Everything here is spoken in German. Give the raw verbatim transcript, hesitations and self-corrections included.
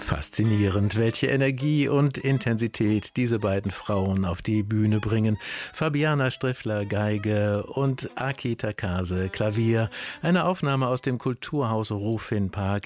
Faszinierend, welche Energie und Intensität diese beiden Frauen auf die Bühne bringen. Fabiana Striffler, Geige und Aki Takase, Klavier. Eine Aufnahme aus dem Kulturhaus Rufin Park